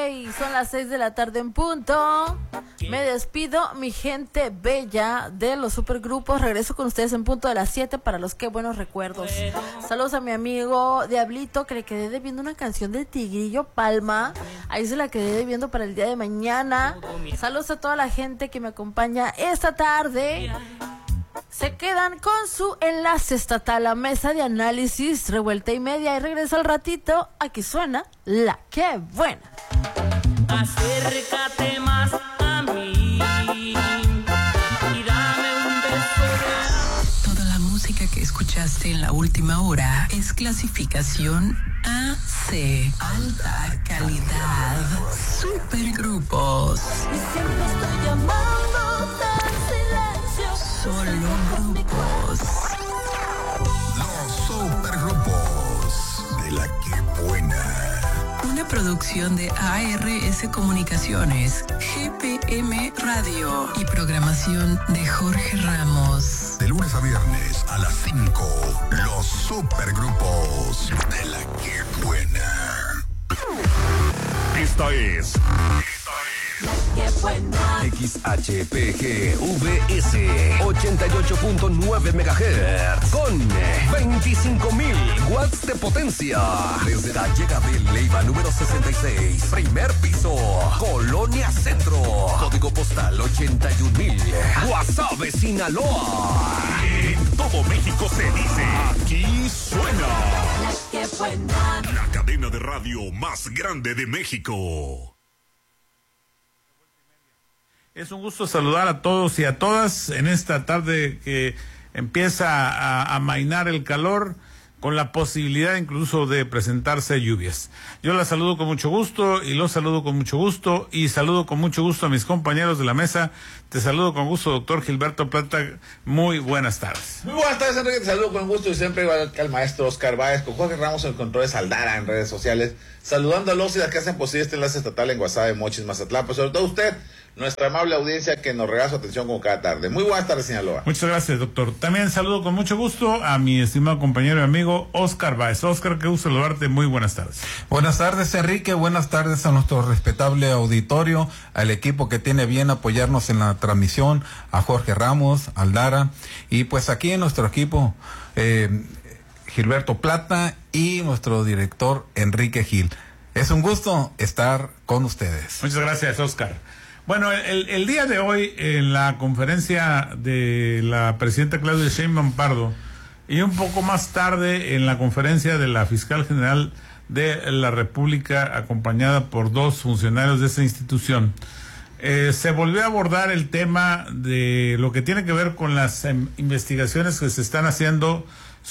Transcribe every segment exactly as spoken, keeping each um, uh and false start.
son las seis de la tarde en punto. Me despido, mi gente bella de los supergrupos. Regreso con ustedes en punto de las siete para los que buenos recuerdos. Saludos a mi amigo Diablito, que le quedé debiendo una canción de Tigrillo Palma. Ahí se la quedé debiendo para el día de mañana. Saludos a toda la gente que me acompaña esta tarde. Se quedan con su enlace estatal, la mesa de análisis, revuelta y media. Y regreso al ratito. Aquí suena La Que Buena. Acércate más a mí y dame un beso de... Toda la música que escuchaste en la última hora es clasificación A C, alta calidad, supergrupos. Y siempre estoy llamándote en silencio. Solo grupos. Los supergrupos de La Que Buena. Una producción de A R S Comunicaciones, G P M Radio y programación de Jorge Ramos. De lunes a viernes a las cinco, los supergrupos de La Que Buena. Esta es... ¡Qué buena! X H P G V S ochenta y ocho punto nueve megahertz con veinticinco mil watts de potencia. Desde la llegada de Leiva número sesenta y seis, primer piso, Colonia Centro. Código postal ochenta y un mil. Guasave, Sinaloa. En todo México se dice, aquí suena ¡Qué buena! la cadena de radio más grande de México. Es un gusto saludar a todos y a todas en esta tarde que empieza a amainar el calor, con la posibilidad incluso de presentarse lluvias. Yo la saludo con mucho gusto y los saludo con mucho gusto y saludo con mucho gusto a mis compañeros de la mesa. Te saludo con gusto, doctor Gilberto Plata. Muy buenas tardes. Muy buenas tardes, Enrique. Te saludo con gusto y siempre igual al maestro Oscar Báez, con Jorge Ramos en el control de Saldara en redes sociales, saludando a los y las que hacen posible este enlace estatal en Guasave, Mochis, Mazatlán, pero sobre todo usted, nuestra amable audiencia que nos regala su atención como cada tarde. Muy buenas tardes, Sinaloa. Muchas gracias, doctor. También saludo con mucho gusto a mi estimado compañero y amigo Oscar Báez. Oscar, qué gusto saludarte. Muy buenas tardes. Buenas tardes, Enrique. Buenas tardes a nuestro respetable auditorio, al equipo que tiene bien apoyarnos en la transmisión, a Jorge Ramos, Aldara, y pues aquí en nuestro equipo, eh, Gilberto Plata y nuestro director Enrique Gil. Es un gusto estar con ustedes. Muchas gracias, Oscar. Bueno, el, el día de hoy, en la conferencia de la presidenta Claudia Sheinbaum Pardo, y un poco más tarde en la conferencia de la fiscal general de la República, acompañada por dos funcionarios de esa institución, eh, se volvió a abordar el tema de lo que tiene que ver con las eh, investigaciones que se están haciendo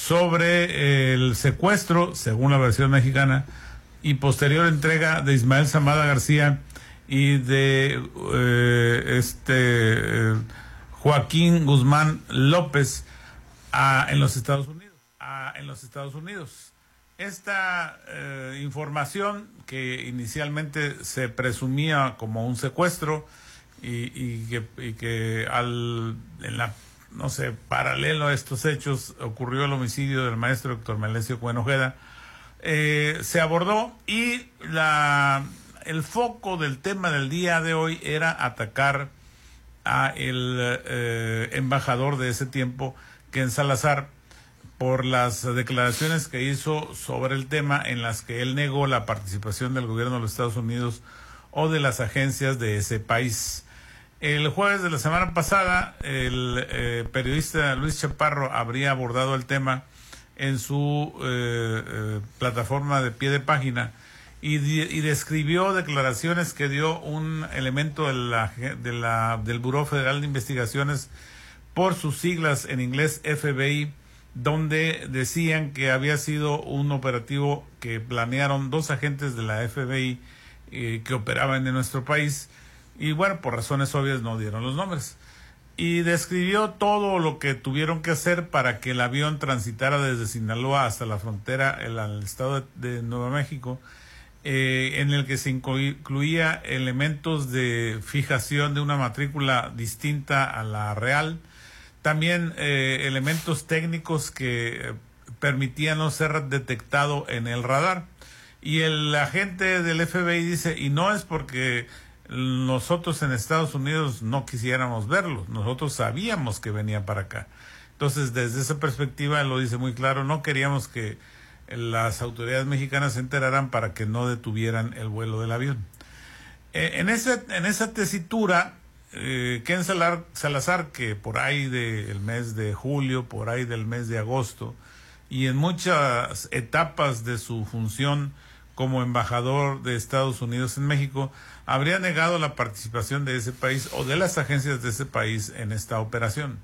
sobre el secuestro, según la versión mexicana, y posterior entrega de Ismael Zamada García y de eh, este eh, Joaquín Guzmán López a, en los Estados Unidos. A, en los Estados Unidos. Esta eh, información que inicialmente se presumía como un secuestro y, y que, y que al en la no sé paralelo a estos hechos ocurrió el homicidio del maestro doctor Melesio Cohen Ojeda, eh, se abordó y la el foco del tema del día de hoy era atacar a el eh, embajador de ese tiempo, Ken Salazar, por las declaraciones que hizo sobre el tema en las que él negó la participación del gobierno de los Estados Unidos o de las agencias de ese país. El jueves de la semana pasada, el eh, periodista Luis Chaparro habría abordado el tema en su eh, eh, plataforma de pie de página, Y, y describió declaraciones que dio un elemento de la, de la, del Buró Federal de Investigaciones, por sus siglas en inglés F B I, donde decían que había sido un operativo que planearon dos agentes de la F B I eh, que operaban en nuestro país, y bueno, por razones obvias no dieron los nombres. Y describió todo lo que tuvieron que hacer para que el avión transitara desde Sinaloa hasta la frontera, el, el estado de, de Nuevo México, Eh, en el que se incluía elementos de fijación de una matrícula distinta a la real, también eh, elementos técnicos que eh, permitían no ser detectado en el radar, Y el agente del F B I dice, y no es porque nosotros en Estados Unidos no quisiéramos verlo, nosotros sabíamos que venía para acá. Entonces, desde esa perspectiva, lo dice muy claro, no queríamos que las autoridades mexicanas se enteraran para que no detuvieran el vuelo del avión. Eh, en, ese, en esa tesitura, eh, Ken Salar, Salazar, que por ahí del mes de julio, por ahí del mes de agosto, y en muchas etapas de su función como embajador de Estados Unidos en México, habría negado la participación de ese país o de las agencias de ese país en esta operación.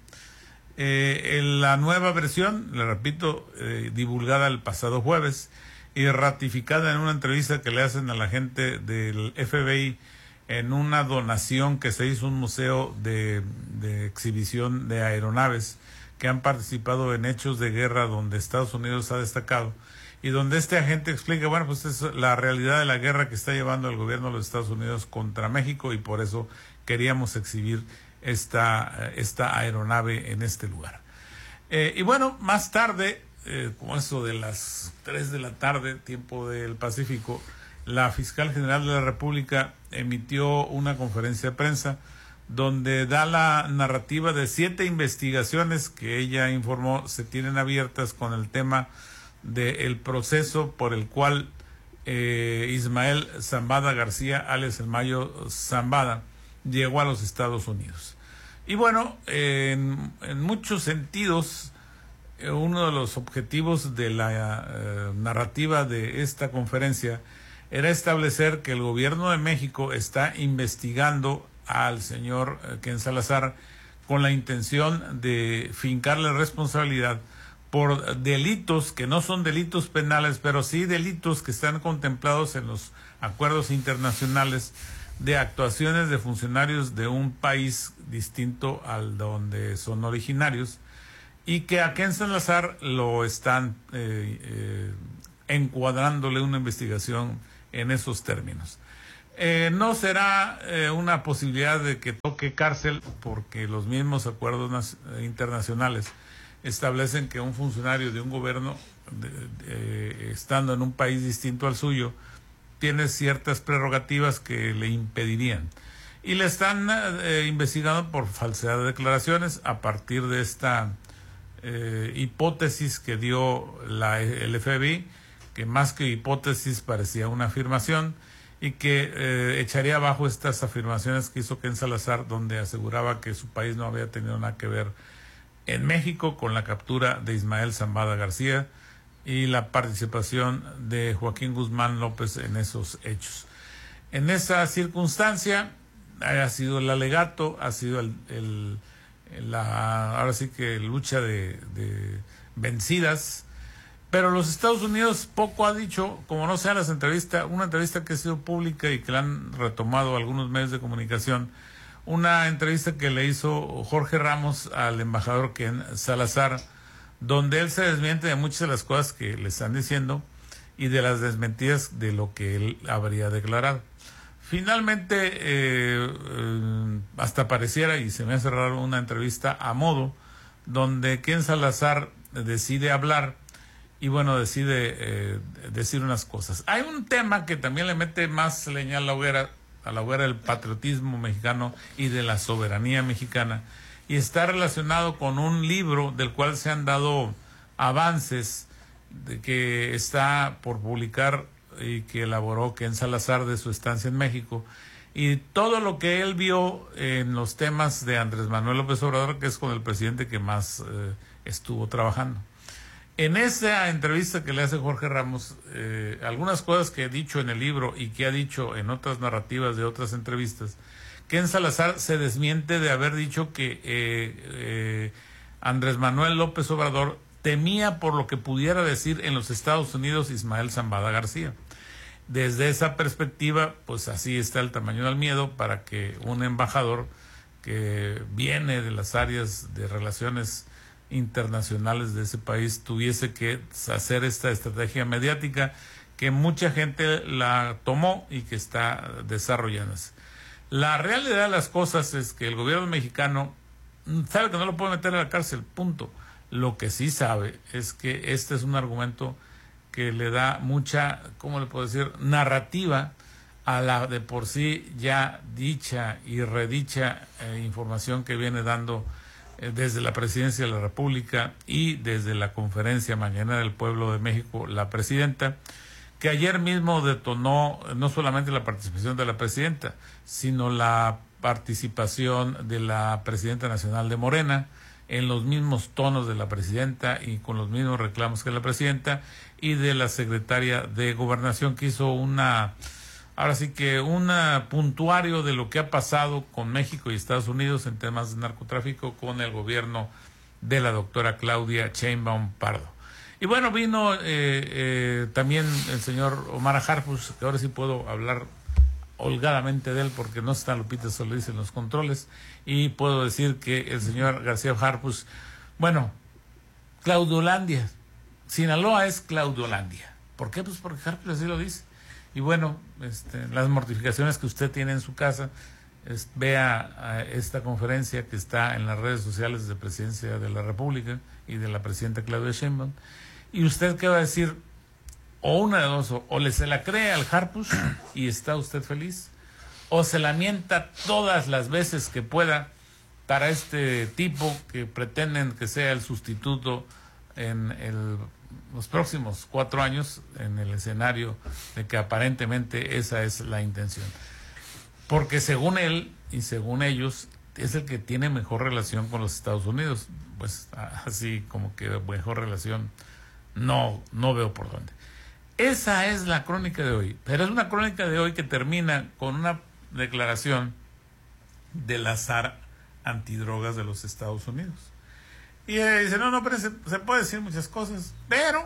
Eh, en la nueva versión, le repito, eh, divulgada el pasado jueves y ratificada en una entrevista que le hacen a la gente del F B I en una donación que se hizo a un museo de, de exhibición de aeronaves que han participado en hechos de guerra donde Estados Unidos ha destacado, y donde este agente explica, bueno, pues es la realidad de la guerra que está llevando el gobierno de los Estados Unidos contra México, y por eso queríamos exhibir esta, esta aeronave en este lugar. Eh, y bueno, más tarde, eh, como eso de las tres de la tarde, tiempo del Pacífico, la fiscal general de la República emitió una conferencia de prensa donde da la narrativa de siete investigaciones que ella informó se tienen abiertas con el tema del proceso por el cual eh, Ismael Zambada García, alias el Mayo Zambada, llegó a los Estados Unidos. Y bueno, en, en muchos sentidos, eh, uno de los objetivos de la eh, narrativa de esta conferencia era establecer que el gobierno de México está investigando al señor eh, Ken Salazar con la intención de fincarle responsabilidad por delitos que no son delitos penales, pero sí delitos que están contemplados en los acuerdos internacionales de actuaciones de funcionarios de un país distinto al donde son originarios, y que a Ken Salazar lo están eh, eh, encuadrándole una investigación en esos términos. Eh, no será eh, una posibilidad de que toque cárcel, porque los mismos acuerdos internacionales establecen que un funcionario de un gobierno, de, de, estando en un país distinto al suyo, tiene ciertas prerrogativas que le impedirían. Y le están eh, investigando por falsedad de declaraciones a partir de esta eh, hipótesis que dio la, el F B I, que más que hipótesis parecía una afirmación, y que eh, echaría abajo estas afirmaciones que hizo Ken Salazar, donde aseguraba que su país no había tenido nada que ver en México con la captura de Ismael Zambada García y la participación de Joaquín Guzmán López en esos hechos. En esa circunstancia ha sido el alegato, ha sido el, el, la, ahora sí que lucha de, de vencidas, pero los Estados Unidos poco ha dicho, como no sea las entrevistas, una entrevista que ha sido pública y que la han retomado algunos medios de comunicación, una entrevista que le hizo Jorge Ramos al embajador Ken Salazar, donde él se desmiente de muchas de las cosas que le están diciendo y de las desmentidas de lo que él habría declarado. Finalmente, eh, eh, hasta pareciera, y se me hace raro, una entrevista a modo, donde Ken Salazar decide hablar y bueno, decide eh, decir unas cosas. Hay un tema que también le mete más leña a la hoguera, a la hoguera del patriotismo mexicano y de la soberanía mexicana, y está relacionado con un libro del cual se han dado avances, de que está por publicar y que elaboró Ken Salazar de su estancia en México, y todo lo que él vio en los temas de Andrés Manuel López Obrador, que es con el presidente que más eh, estuvo trabajando. En esa entrevista que le hace Jorge Ramos, eh, algunas cosas que he dicho en el libro y que ha dicho en otras narrativas de otras entrevistas, Ken Salazar se desmiente de haber dicho que eh, eh, Andrés Manuel López Obrador temía por lo que pudiera decir en los Estados Unidos Ismael Zambada García. Desde esa perspectiva, pues así está el tamaño del miedo para que un embajador que viene de las áreas de relaciones internacionales de ese país tuviese que hacer esta estrategia mediática que mucha gente la tomó y que está desarrollándose. La realidad de las cosas es que el gobierno mexicano sabe que no lo puede meter a la cárcel, punto. Lo que sí sabe es que este es un argumento que le da mucha, ¿cómo le puedo decir?, narrativa a la de por sí ya dicha y redicha eh, información que viene dando eh, desde la Presidencia de la República y desde la Conferencia Mañanera del Pueblo de México, la Presidenta, que ayer mismo detonó no solamente la participación de la Presidenta, sino la participación de la Presidenta Nacional de Morena, en los mismos tonos de la Presidenta y con los mismos reclamos que la Presidenta, y de la Secretaria de Gobernación, que hizo una... Ahora sí que un puntuario de lo que ha pasado con México y Estados Unidos en temas de narcotráfico con el gobierno de la doctora Claudia Sheinbaum Pardo. Y bueno, vino eh, eh, también el señor Omar Harfuch, que ahora sí puedo hablar holgadamente de él porque no está Lupita Solís en los controles, y puedo decir que el señor García Harfuch, bueno, Claudiolandia, Sinaloa es Claudiolandia. ¿Por qué? Pues porque Harfuch así lo dice. Y bueno, este, las mortificaciones que usted tiene en su casa, es, vea a esta conferencia que está en las redes sociales de Presidencia de la República y de la Presidenta Claudia Sheinbaum, y usted qué va a decir, o una de dos, o, o le se la cree al Harfuch y está usted feliz, o se la mienta todas las veces que pueda para este tipo que pretenden que sea el sustituto en el los próximos cuatro años en el escenario de que aparentemente esa es la intención. Porque según él y según ellos es el que tiene mejor relación con los Estados Unidos. Pues así como que mejor relación no, no veo por dónde. Esa es la crónica de hoy. Pero es una crónica de hoy que termina con una declaración de la S A R antidrogas de los Estados Unidos. Y ella dice, no, no, pero se, se puede decir muchas cosas, pero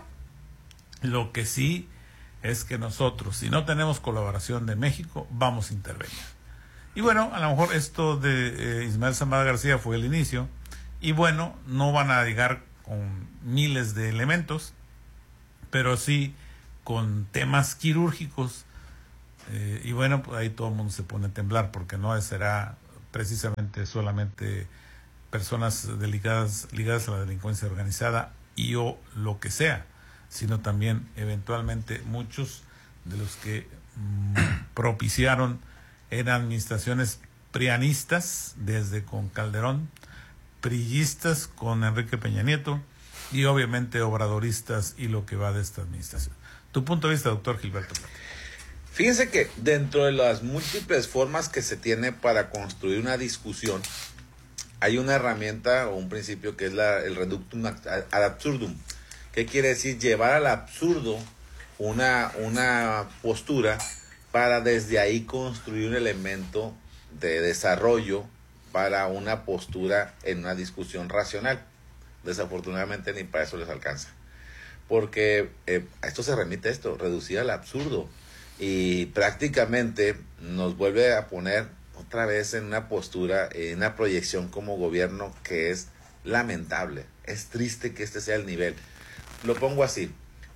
lo que sí es que nosotros, si no tenemos colaboración de México, vamos a intervenir. Y bueno, a lo mejor esto de eh, Ismael Zambada García fue el inicio, y bueno, no van a llegar con miles de elementos, pero sí con temas quirúrgicos, eh, y bueno, pues ahí todo el mundo se pone a temblar, porque no será precisamente solamente personas delicadas, ligadas a la delincuencia organizada y o lo que sea, sino también eventualmente muchos de los que mmm, propiciaron eran administraciones prianistas desde con Calderón, priistas con Enrique Peña Nieto y obviamente obradoristas y lo que va de esta administración. Tu punto de vista, doctor Gilberto. Fíjense que dentro de las múltiples formas que se tiene para construir una discusión, hay una herramienta o un principio que es la, el reductum ad absurdum. ¿Qué quiere decir? Llevar al absurdo una, una postura para desde ahí construir un elemento de desarrollo para una postura en una discusión racional. Desafortunadamente ni para eso les alcanza. Porque eh, a esto se remite esto, reducir al absurdo. Y prácticamente nos vuelve a poner otra vez en una postura, en una proyección como gobierno que es lamentable. Es triste que este sea el nivel. Lo pongo así.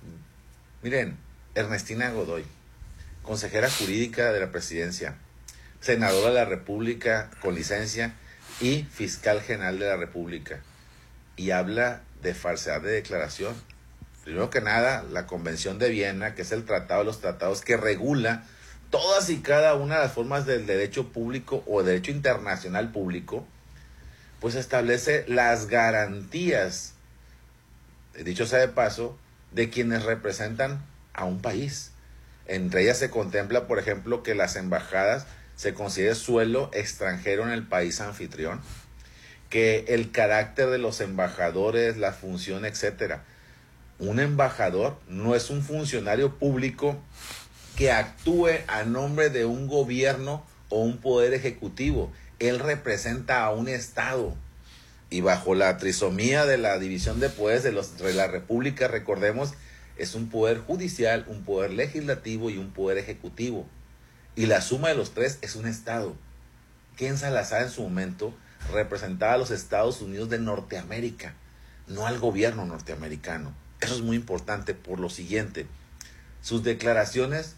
Miren, Ernestina Godoy, consejera jurídica de la presidencia, senadora de la República con licencia y fiscal general de la República, y habla de falsedad de declaración. Primero que nada, la Convención de Viena, que es el tratado de los tratados que regula todas y cada una de las formas del derecho público o derecho internacional público, pues establece las garantías, dicho sea de paso, de quienes representan a un país. Entre ellas se contempla, por ejemplo, que las embajadas se considere suelo extranjero en el país anfitrión, que el carácter de los embajadores, la función, etcétera. Un embajador no es un funcionario público que actúe a nombre de un gobierno o un poder ejecutivo. Él representa a un Estado. Y bajo la trisomía de la división de poderes de, los, de la República, recordemos, es un poder judicial, un poder legislativo y un poder ejecutivo. Y la suma de los tres es un Estado. Ken Salazar en su momento representaba a los Estados Unidos de Norteamérica, no al gobierno norteamericano. Eso es muy importante por lo siguiente. Sus declaraciones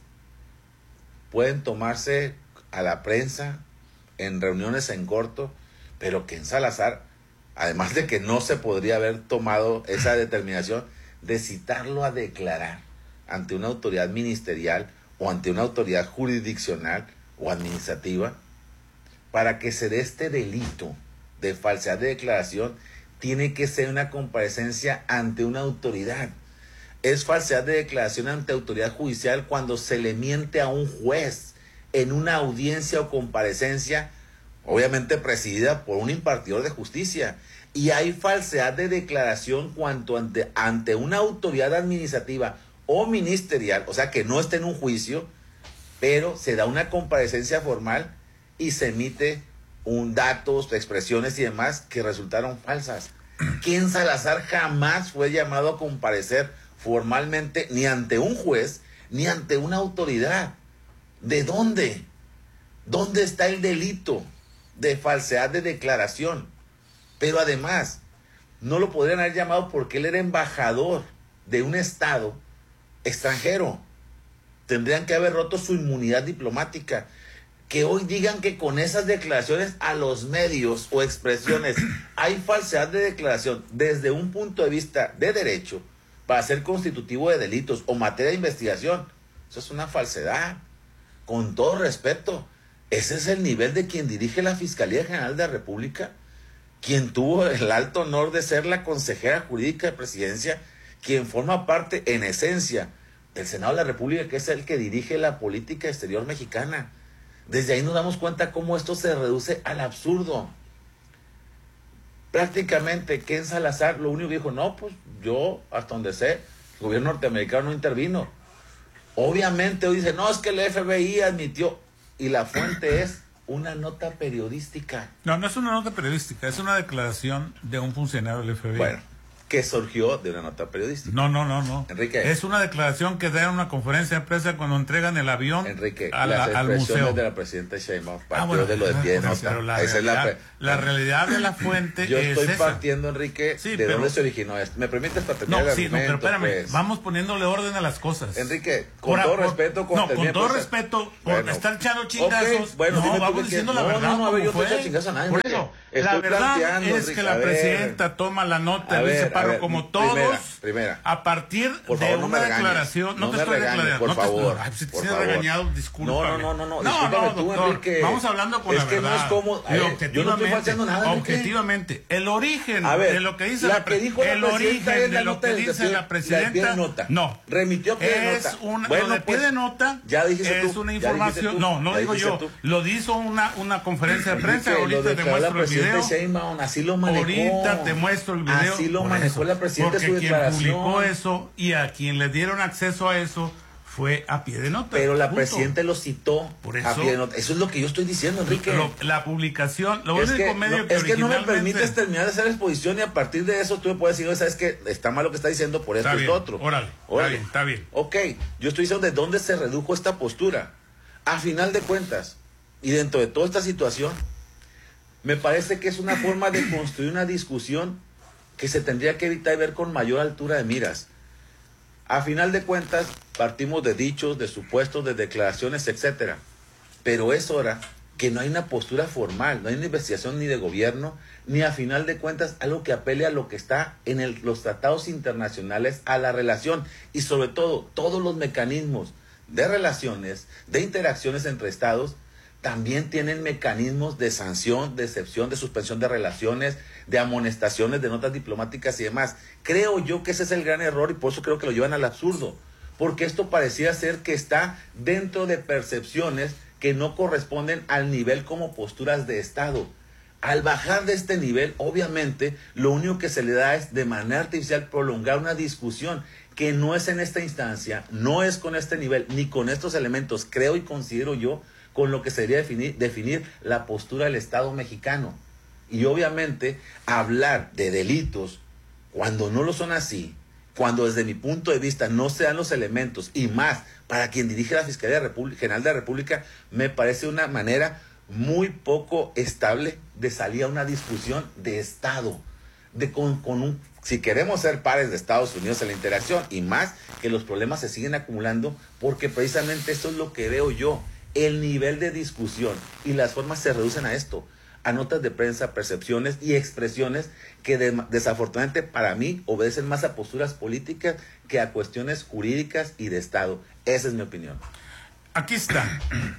pueden tomarse a la prensa, en reuniones en corto, pero Ken Salazar, además de que no se podría haber tomado esa determinación de citarlo a declarar, ante una autoridad ministerial o ante una autoridad jurisdiccional o administrativa, para que se dé este delito de falsedad de declaración, tiene que ser una comparecencia ante una autoridad. Es falsedad de declaración ante autoridad judicial cuando se le miente a un juez en una audiencia o comparecencia, obviamente presidida por un impartidor de justicia. Y hay falsedad de declaración cuando ante, ante una autoridad administrativa o ministerial, o sea que no está en un juicio, pero se da una comparecencia formal y se emite un datos, expresiones y demás que resultaron falsas. Ken Salazar jamás fue llamado a comparecer formalmente ni ante un juez ni ante una autoridad. ¿De dónde? ¿Dónde está el delito de falsedad de declaración? Pero además, no lo podrían haber llamado porque él era embajador de un estado extranjero. Tendrían que haber roto su inmunidad diplomática. Que hoy digan que con esas declaraciones a los medios o expresiones hay falsedad de declaración desde un punto de vista de derecho para ser constitutivo de delitos o materia de investigación, eso es una falsedad. Con todo respeto, ese es el nivel de quien dirige la Fiscalía General de la República, quien tuvo el alto honor de ser la consejera jurídica de presidencia, quien forma parte en esencia del Senado de la República, que es el que dirige la política exterior mexicana. Desde ahí nos damos cuenta cómo esto se reduce al absurdo. Prácticamente Ken Salazar lo único que dijo, no, pues yo, hasta donde sé, el gobierno norteamericano no intervino. Obviamente hoy dice, no, es que el F B I admitió, y la fuente es una nota periodística. No, no es una nota periodística, es una declaración de un funcionario del F B I. Bueno, que surgió de una nota periodística. No, no, no, no. Enrique. Es una declaración que da en una conferencia de prensa cuando entregan el avión Enrique, a las la, al expresiones museo. de la presidenta Sheinbaum partió Ah, bueno, de lo de pie de bueno, nota. pero la Esa es realidad, la, la realidad de la fuente Yo es estoy esa. partiendo, Enrique, Sí, de pero- dónde se originó esto. ¿Me permites para terminar No, el sí, no, pero argumento, espérame, pues? vamos poniéndole orden a las cosas. Enrique, con Ahora, todo por- respeto, no, cuando con termine, todo pues, respeto, por bueno, estar echando chingazos, ok, bueno, dime no, tú vamos qué diciendo quieres. la No, verdad. no, no, a ver, yo como estoy fue. echando chingazos a nadie, Por Enrique. eso, Estoy la verdad planteando, es Enrique, que la a ver. presidenta toma la nota A de ver, Luis a Ceparo ver, como primera, todos, primera. a partir Por de favor, no una me regañes. declaración, no, No te me estoy regañes, declarando, por no te estoy- favor, ay, si te por sientes favor. regañado, discúlpame. No, no, no, no, no, discúlpame no, tú, doctor, Enrique. vamos hablando con Es la que no verdad. es como- Y a ver, yo no estoy objetivamente, falseando nada, Enrique. objetivamente, el origen A ver, de lo que dice la la, pre- que dijo la el presidenta origen es la de lo nota que del dice pie- la la presidenta, pie de nota. no, Remitió pie de es nota. una, Bueno, lo de pie pues, de nota ya dijiste es tú, una ya dijiste información, tú, no, no ya digo dijiste yo, tú. lo hizo una, una conferencia de prensa, Enrique, lo ahorita te declaró la muestro el presidenta video. Sheinbaum, así lo manejó. Ahorita te muestro el video. Así lo por manejó eso, la presidenta porque su quien declaración. publicó eso y a quien le dieron acceso a eso fue a pie de nota. Pero la punto. presidenta lo citó Por a eso- pie de nota. Eso es lo que yo estoy diciendo, Enrique. Lo- la publicación, lo es único que, medio no, que es que no me originalmente- permites terminar de hacer la exposición y a partir de eso tú me puedes decir, "Oye, ¿sabes qué? Está mal lo que está diciendo por esto Está y bien, lo otro". órale, está bien, está bien. Ok, yo estoy diciendo de dónde se redujo esta postura. A final de cuentas, y dentro de toda esta situación, me parece que es una forma de construir una discusión que se tendría que evitar y ver con mayor altura de miras. A final de cuentas, partimos de dichos, de supuestos, de declaraciones, etcétera. Pero es hora que no hay una postura formal, no hay una investigación ni de gobierno, ni a final de cuentas algo que apele a lo que está en el- los tratados internacionales, a la relación y sobre todo todos los mecanismos de relaciones, de interacciones entre estados, también tienen mecanismos de sanción, de excepción, de suspensión de relaciones, de amonestaciones, de notas diplomáticas y demás. Creo yo que ese es el gran error y por eso creo que lo llevan al absurdo, porque esto parecía ser que está dentro de percepciones que no corresponden al nivel como posturas de Estado. Al bajar de este nivel, obviamente, lo único que se le da es de manera artificial prolongar una discusión que no es en esta instancia, no es con este nivel, ni con estos elementos, creo y considero yo, con lo que sería definir, definir la postura del Estado mexicano. Y obviamente, hablar de delitos cuando no lo son así, cuando desde mi punto de vista no se dan los elementos, y más para quien dirige la Fiscalía General de la República, me parece una manera muy poco estable de salir a una discusión de Estado, de con, con un, si queremos ser pares de Estados Unidos en la interacción, y más que los problemas se siguen acumulando, porque precisamente esto es lo que veo yo, el nivel de discusión y las formas se reducen a esto, a notas de prensa, percepciones y expresiones que de- desafortunadamente para mí obedecen más a posturas políticas que a cuestiones jurídicas y de Estado. Esa es mi opinión. Aquí está.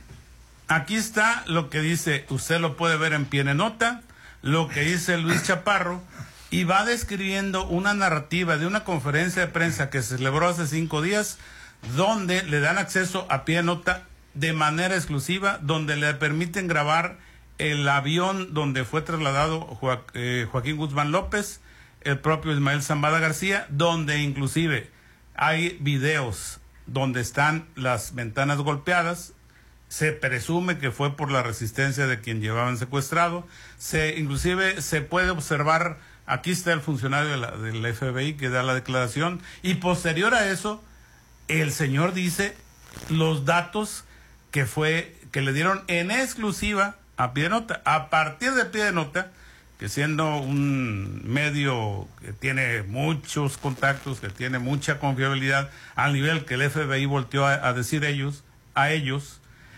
Aquí está lo que dice, usted lo puede ver en pie de nota, lo que dice Luis Chaparro, y va describiendo una narrativa de una conferencia de prensa que se celebró hace cinco días, donde le dan acceso a pie de nota de manera exclusiva, donde le permiten grabar el avión donde fue trasladado Joa- eh, Joaquín Guzmán López, el propio Ismael Zambada García, donde inclusive hay videos donde están las ventanas golpeadas. Se presume que fue por la resistencia de quien llevaban secuestrado. Se, inclusive se puede observar, aquí está el funcionario de la, del F B I que da la declaración, y posterior a eso, el señor dice los datos que fue, que le dieron en exclusiva a pie de nota. A partir de pie de nota, que siendo un medio que tiene muchos contactos, que tiene mucha confiabilidad, al nivel que el F B I volteó a, a decir ellos, a ellos,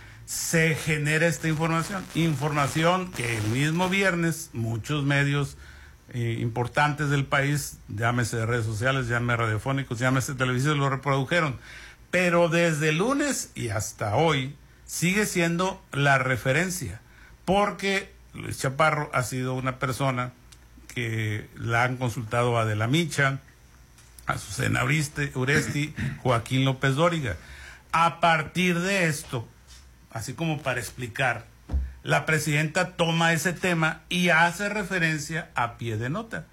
se genera esta información, información que el mismo viernes muchos medios eh, importantes del país, llámese de redes sociales, llámese radiofónicos, llámese televisores, lo reprodujeron, pero desde el lunes y hasta hoy sigue siendo la referencia, porque Luis Chaparro ha sido una persona que la han consultado a Adela Micha, a Azucena Uresti, Uresti, Joaquín López Dóriga. A partir de esto, así como para explicar, la presidenta toma ese tema y hace referencia a pie de nota.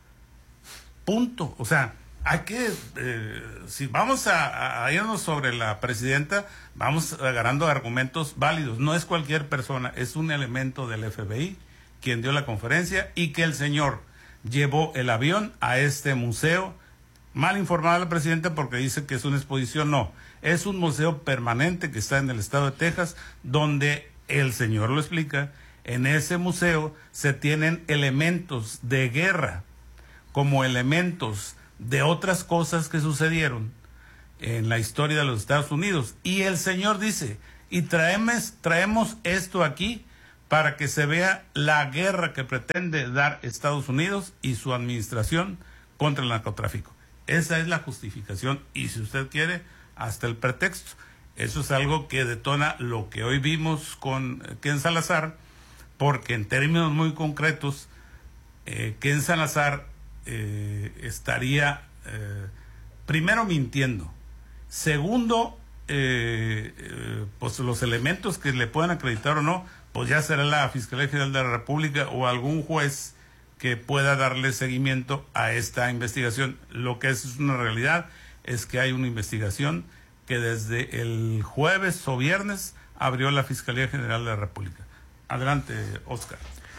Punto. O sea, hay que, eh, si vamos a, a irnos sobre la presidenta, vamos agarrando argumentos válidos. No es cualquier persona, es un elemento del F B I quien dio la conferencia, y que el señor llevó el avión a este museo. Mal informada la presidenta porque dice que es una exposición. No, es un museo permanente que está en el estado de Texas, donde el señor lo explica. En ese museo se tienen elementos de guerra como elementos de otras cosas que sucedieron en la historia de los Estados Unidos. Y el señor dice, y traemos, traemos esto aquí para que se vea la guerra que pretende dar Estados Unidos y su administración contra el narcotráfico. Esa es la justificación, y si usted quiere, hasta el pretexto. Eso es algo que detona lo que hoy vimos con Ken Salazar, porque en términos muy concretos, eh, Ken Salazar eh, estaría eh, primero mintiendo, segundo, eh, eh, pues los elementos que le puedan acreditar o no, pues ya será la Fiscalía General de la República o algún juez que pueda darle seguimiento a esta investigación. Lo que es una realidad es que hay una investigación que desde el jueves o viernes abrió la Fiscalía General de la República. Adelante, Oscar.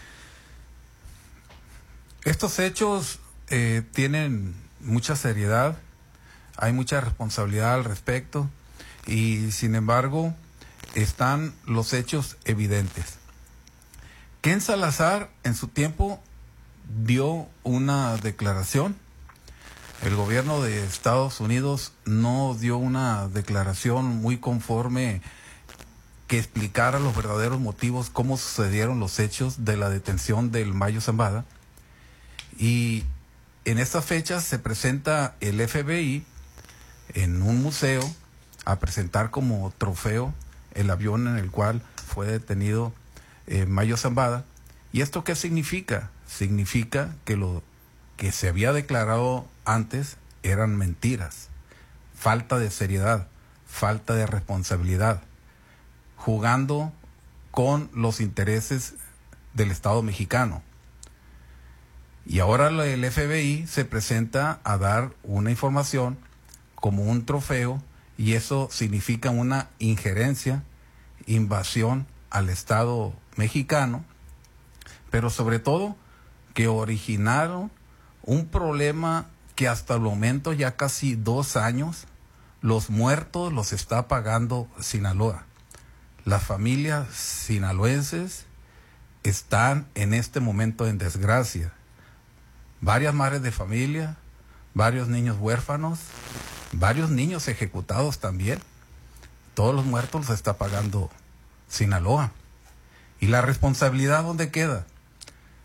Estos hechos eh, tienen mucha seriedad, hay mucha responsabilidad al respecto, y sin embargo están los hechos evidentes. Ken Salazar en su tiempo dio una declaración. El gobierno de Estados Unidos no dio una declaración muy conforme que explicara los verdaderos motivos, cómo sucedieron los hechos de la detención del Mayo Zambada. Y en esta fecha se presenta el F B I en un museo a presentar como trofeo el avión en el cual fue detenido eh, Mayo Zambada. ¿Y esto qué significa? Significa que lo que se había declarado antes eran mentiras, falta de seriedad, falta de responsabilidad, jugando con los intereses del Estado mexicano. Y ahora el F B I se presenta a dar una información como un trofeo, y eso significa una injerencia, invasión al Estado mexicano, pero sobre todo que originaron un problema que hasta el momento, ya casi dos años, los muertos los está pagando Sinaloa. Las familias sinaloenses están en este momento en desgracia. Varias madres de familia, varios niños huérfanos, varios niños ejecutados también. Todos los muertos los está pagando Sinaloa. ¿Y la responsabilidad dónde queda?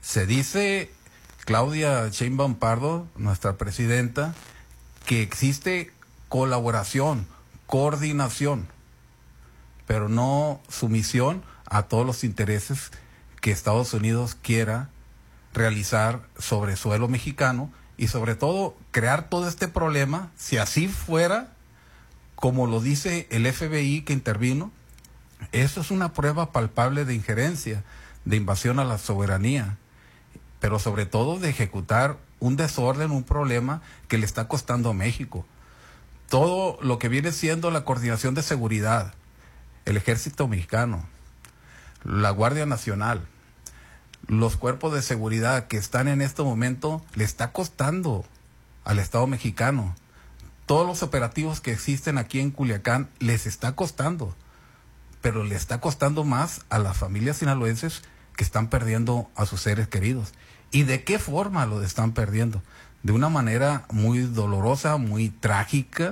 Se dice, Claudia Sheinbaum Pardo, nuestra presidenta, que existe colaboración, coordinación, pero no sumisión a todos los intereses que Estados Unidos quiera realizar sobre suelo mexicano y sobre todo crear todo este problema, si así fuera, como lo dice el F B I que intervino. Eso es una prueba palpable de injerencia, de invasión a la soberanía, pero sobre todo de ejecutar un desorden, un problema que le está costando a México. Todo lo que viene siendo la coordinación de seguridad, el ejército mexicano, la Guardia Nacional, los cuerpos de seguridad que están en este momento, le está costando al Estado mexicano. Todos los operativos que existen aquí en Culiacán les está costando, pero le está costando más a las familias sinaloenses que están perdiendo a sus seres queridos. ¿Y de qué forma lo están perdiendo? De una manera muy dolorosa, muy trágica,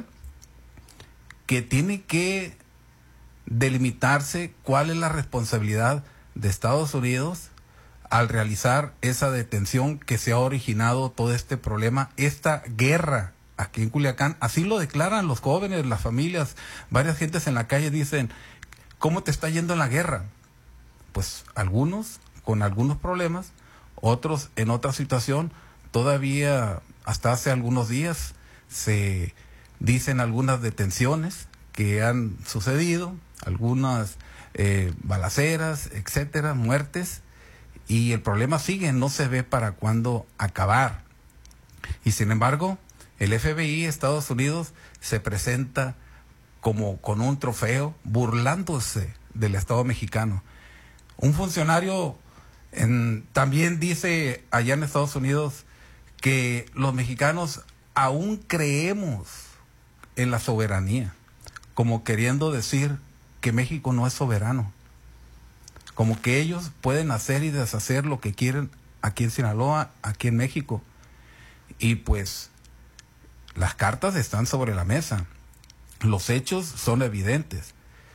que tiene que delimitarse cuál es la responsabilidad de Estados Unidos al realizar esa detención que se ha originado todo este problema, esta guerra aquí en Culiacán. Así lo declaran los jóvenes, las familias, varias gentes en la calle dicen, ¿cómo te está yendo en la guerra? Pues algunos con algunos problemas, otros en otra situación. Todavía hasta hace algunos días se dicen algunas detenciones que han sucedido, algunas eh, balaceras, etcétera, muertes, y el problema sigue, no se ve para cuándo acabar. Y sin embargo, el F B I de Estados Unidos se presenta como con un trofeo, burlándose del Estado mexicano. Un funcionario en, también dice allá en Estados Unidos que los mexicanos aún creemos en la soberanía, como queriendo decir que México no es soberano, como que ellos pueden hacer y deshacer lo que quieren aquí en Sinaloa, aquí en México. Y pues las cartas están sobre la mesa, los hechos son evidentes.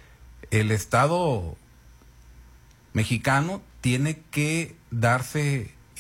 El Estado mexicano tiene que darse